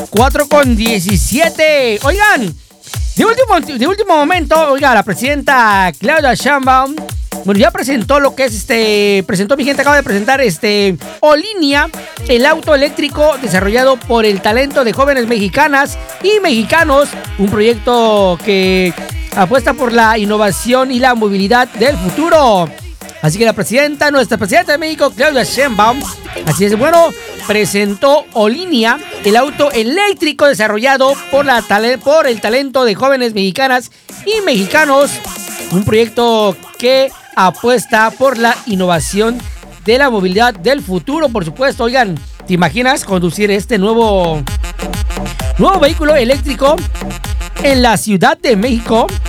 4:17. Oigan, de último momento, oiga, la presidenta Claudia Sheinbaum, bueno, ya presentó lo que es presentó, mi gente, acaba de presentar Olinia, el auto eléctrico desarrollado por el talento de jóvenes mexicanas y mexicanos, un proyecto que apuesta por la innovación y la movilidad del futuro. Así que nuestra presidenta de México, Claudia Sheinbaum, así es, bueno, presentó Olinia, el auto eléctrico desarrollado por el talento de jóvenes mexicanas y mexicanos, un proyecto que apuesta por la innovación de la movilidad del futuro, por supuesto. Oigan, ¿te imaginas conducir este nuevo vehículo eléctrico en la Ciudad de México?